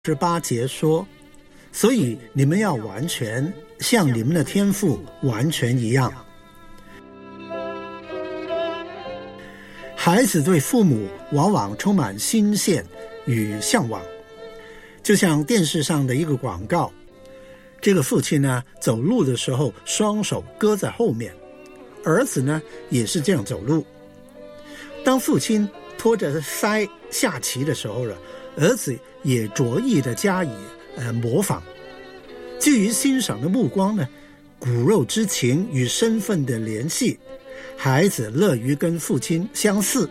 18节说，所以你们要完全，像你们的天父完全一样。孩子对父母往往充满新鲜与向往，就像电视上的一个广告，这个父亲呢，走路的时候双手搁在后面，儿子呢也是这样走路。当父亲拖着腮下棋的时候呢，儿子也着意的加以模仿。基于欣赏的目光呢，骨肉之情与身份的联系，孩子乐于跟父亲相似。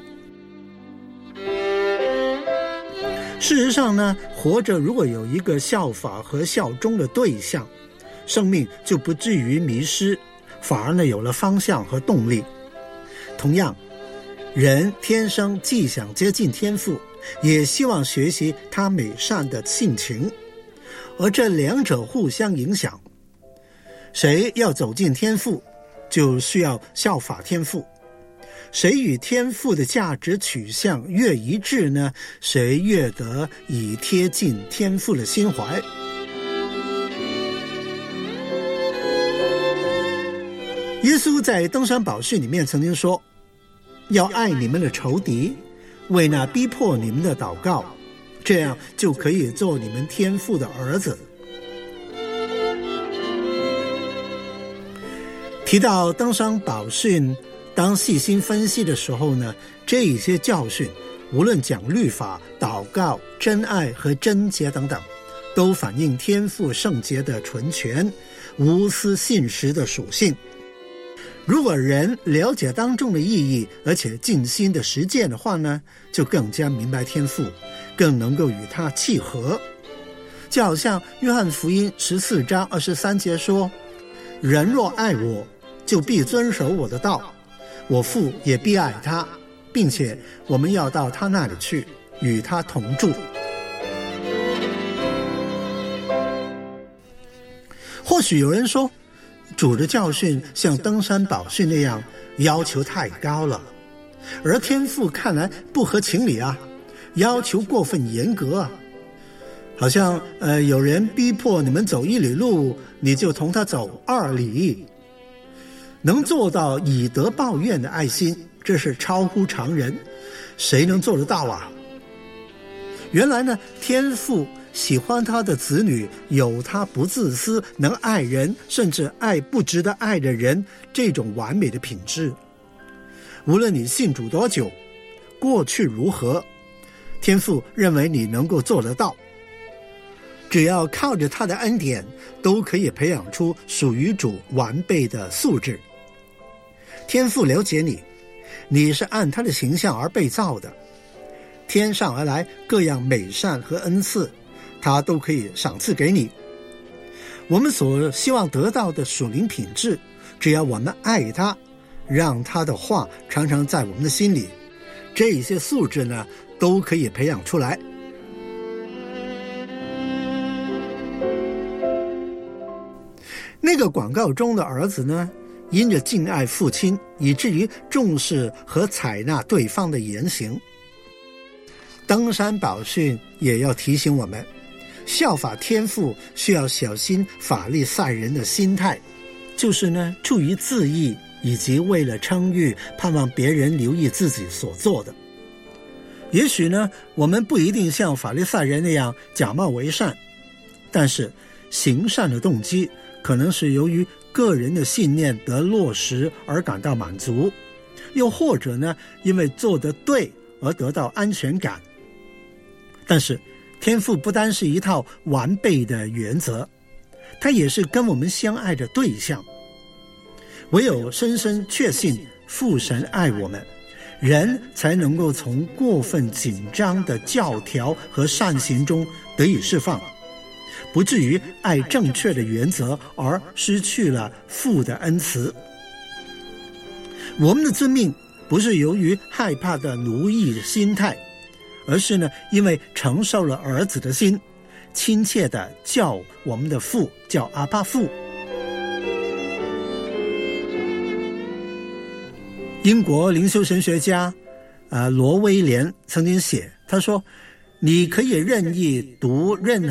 事实上呢，活着如果有一个效法和效忠的对象，生命就不至于迷失，反而呢有了方向和动力。同样，人天生既想接近天父，也希望学习他美善的性情，而这两者互相影响。谁要走进天父，就需要效法天父。谁与天父的价值取向越一致呢，谁越得以贴近天父的心怀。耶稣在登山宝训里面曾经说，要爱你们的仇敌，为那逼迫你们的祷告，这样就可以做你们天父的儿子。提到登山宝训，当细心分析的时候呢，这一些教训，无论讲律法、祷告、真爱和贞洁等等，都反映天父圣洁的纯全、无私信实的属性。如果人了解当中的意义，而且尽心的实践的话呢，就更加明白天父，更能够与他契合。就好像约翰福音14章23节说，人若爱我，就必遵守我的道，我父也必爱他，并且我们要到他那里去，与他同住。或许有人说，主的教训像登山宝训那样要求太高了，而天父看来不合情理啊，要求过分严格啊。好像有人逼迫你们走1里路，你就同他走2里。能做到以德报怨的爱心，这是超乎常人，谁能做得到啊？原来呢，天父喜欢他的子女有他不自私、能爱人，甚至爱不值得爱的人这种完美的品质。无论你信主多久，过去如何，天父认为你能够做得到。只要靠着他的恩典，都可以培养出属于主完备的素质。天父了解你，你是按他的形象而被造的，天上而来各样美善和恩赐，他都可以赏赐给你。我们所希望得到的属灵品质，只要我们爱他，让他的话常常在我们的心里，这一些素质呢，都可以培养出来。那个广告中的儿子呢，因着敬爱父亲，以至于重视和采纳对方的言行。登山宝训也要提醒我们，效法天父需要小心法利赛人的心态，就是呢，出于自义，以及为了称誉，盼望别人留意自己所做的。也许呢，我们不一定像法利赛人那样假冒为善，但是行善的动机可能是由于个人的信念得落实而感到满足，又或者呢，因为做得对而得到安全感。但是天父不单是一套完备的原则，他也是跟我们相爱的对象。唯有深深确信父神爱我们，人才能够从过分紧张的教条和善行中得以释放，不至于爱正确的原则而失去了父的恩慈。我们的遵命不是由于害怕的奴役的心态，而是呢，因为承受了儿子的心，亲切的叫我们的父，叫阿爸父。英国灵修神学家罗威廉曾经写，他说， 你可以任意读任